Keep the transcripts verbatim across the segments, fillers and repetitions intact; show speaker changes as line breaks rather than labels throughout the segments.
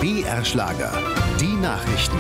B R-Schlager, die Nachrichten.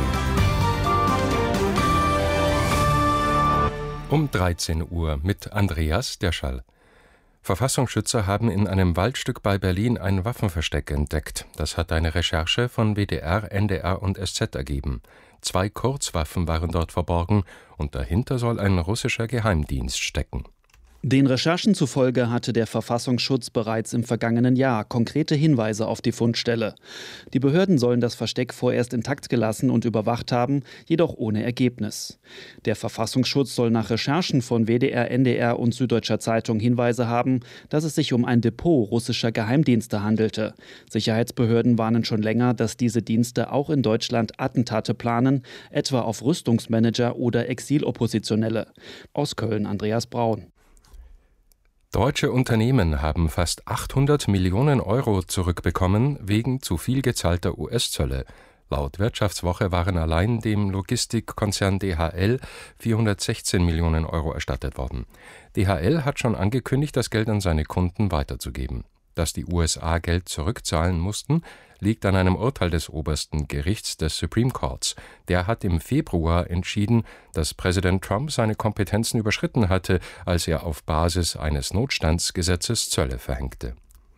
Um dreizehn Uhr mit Andreas Derschall. Verfassungsschützer haben in einem Waldstück bei Berlin ein Waffenversteck entdeckt. Das hat eine Recherche von W D R, N D R und S Z ergeben. Zwei Kurzwaffen waren dort verborgen und dahinter soll ein russischer Geheimdienst stecken.
Den Recherchen zufolge hatte der Verfassungsschutz bereits im vergangenen Jahr konkrete Hinweise auf die Fundstelle. Die Behörden sollen das Versteck vorerst intakt gelassen und überwacht haben, jedoch ohne Ergebnis. Der Verfassungsschutz soll nach Recherchen von W D R, N D R und Süddeutscher Zeitung Hinweise haben, dass es sich um ein Depot russischer Geheimdienste handelte. Sicherheitsbehörden warnen schon länger, dass diese Dienste auch in Deutschland Attentate planen, etwa auf Rüstungsmanager oder Exiloppositionelle. Aus Köln Andreas Braun.
Deutsche Unternehmen haben fast achthundert Millionen Euro zurückbekommen wegen zu viel gezahlter U S-Zölle. Laut Wirtschaftswoche waren allein dem Logistikkonzern D H L vierhundertsechzehn Millionen Euro erstattet worden. D H L hat schon angekündigt, das Geld an seine Kunden weiterzugeben. Dass die U S A Geld zurückzahlen mussten, liegt an einem Urteil des obersten Gerichts des Supreme Courts. Der hat im Februar entschieden, dass Präsident Trump seine Kompetenzen überschritten hatte, als er auf Basis eines Notstandsgesetzes Zölle verhängte.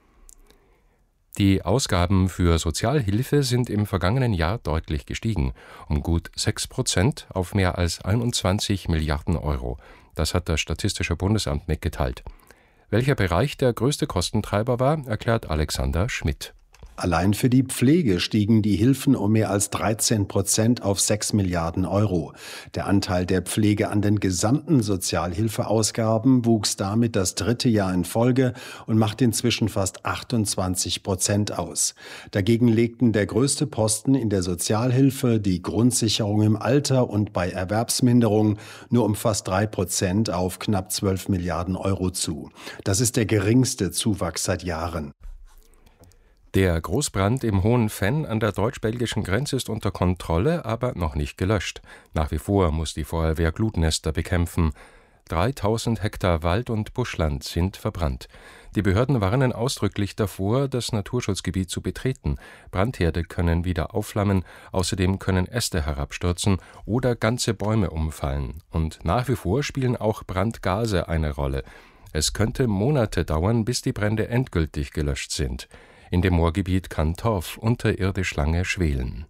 Die Ausgaben für Sozialhilfe sind im vergangenen Jahr deutlich gestiegen, um gut sechs Prozent auf mehr als einundzwanzig Milliarden Euro. Das hat das Statistische Bundesamt mitgeteilt. Welcher Bereich der größte Kostentreiber war, erklärt Alexander Schmidt.
Allein für die Pflege stiegen die Hilfen um mehr als dreizehn Prozent auf sechs Milliarden Euro. Der Anteil der Pflege an den gesamten Sozialhilfeausgaben wuchs damit das dritte Jahr in Folge und macht inzwischen fast achtundzwanzig Prozent aus. Dagegen legten der größte Posten in der Sozialhilfe, die Grundsicherung im Alter und bei Erwerbsminderung nur um fast drei Prozent auf knapp zwölf Milliarden Euro zu. Das ist der geringste Zuwachs seit Jahren.
Der Großbrand im Hohen Venn an der deutsch-belgischen Grenze ist unter Kontrolle, aber noch nicht gelöscht. Nach wie vor muss die Feuerwehr Glutnester bekämpfen. dreitausend Hektar Wald und Buschland sind verbrannt. Die Behörden warnen ausdrücklich davor, das Naturschutzgebiet zu betreten. Brandherde können wieder aufflammen, außerdem können Äste herabstürzen oder ganze Bäume umfallen. Und nach wie vor spielen auch Brandgase eine Rolle. Es könnte Monate dauern, bis die Brände endgültig gelöscht sind. In dem Moorgebiet kann Torf unterirdisch lange schwelen.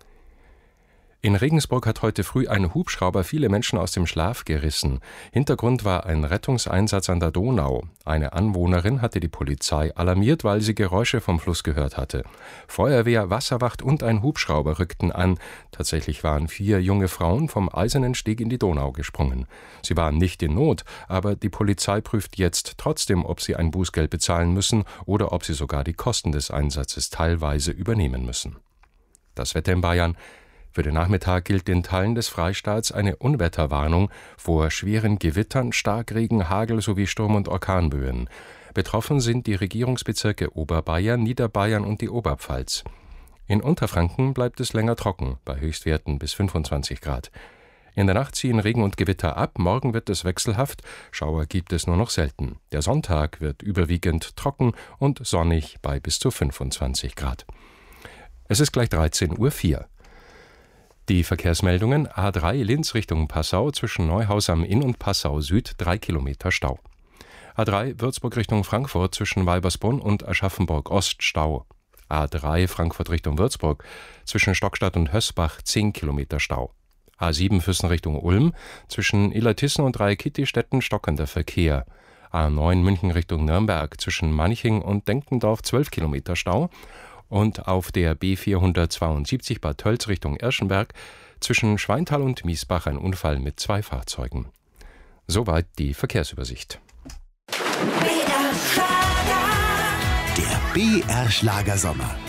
In Regensburg hat heute früh ein Hubschrauber viele Menschen aus dem Schlaf gerissen. Hintergrund war ein Rettungseinsatz an der Donau. Eine Anwohnerin hatte die Polizei alarmiert, weil sie Geräusche vom Fluss gehört hatte. Feuerwehr, Wasserwacht und ein Hubschrauber rückten an. Tatsächlich waren vier junge Frauen vom Eisernen Steg in die Donau gesprungen. Sie waren nicht in Not, aber die Polizei prüft jetzt trotzdem, ob sie ein Bußgeld bezahlen müssen oder ob sie sogar die Kosten des Einsatzes teilweise übernehmen müssen. Das Wetter in Bayern. Für den Nachmittag gilt in Teilen des Freistaats eine Unwetterwarnung vor schweren Gewittern, Starkregen, Hagel sowie Sturm- und Orkanböen. Betroffen sind die Regierungsbezirke Oberbayern, Niederbayern und die Oberpfalz. In Unterfranken bleibt es länger trocken, bei Höchstwerten bis fünfundzwanzig Grad. In der Nacht ziehen Regen und Gewitter ab, morgen wird es wechselhaft, Schauer gibt es nur noch selten. Der Sonntag wird überwiegend trocken und sonnig bei bis zu fünfundzwanzig Grad. Es ist gleich dreizehn Uhr vier. Die Verkehrsmeldungen: A drei Linz Richtung Passau zwischen Neuhaus am Inn und Passau Süd drei Kilometer Stau. A drei Würzburg Richtung Frankfurt zwischen Weibersbrunn und Aschaffenburg Ost Stau. A drei Frankfurt Richtung Würzburg zwischen Stockstadt und Hösbach zehn Kilometer Stau. A sieben Füssen Richtung Ulm zwischen Illertissen und Dreikitti-Städten stockender Verkehr. A neun München Richtung Nürnberg zwischen Manching und Denkendorf zwölf Kilometer Stau. Und auf der B vierhundertzweiundsiebzig Bad Tölz Richtung Irschenberg zwischen Schweintal und Miesbach ein Unfall mit zwei Fahrzeugen. Soweit die Verkehrsübersicht.
Der B R-Schlager Sommer.